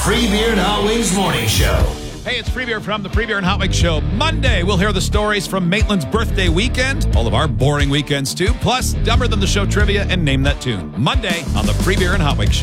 Free Beer and Hot Wings Morning Show. Hey, it's Free Beer from the Free Beer and Hot Wings Show. Monday, we'll hear the stories from Maitland's birthday weekend, all of our boring weekends too, plus Dumber Than the Show trivia and Name That Tune. Monday on the Free Beer and Hot Wings Show.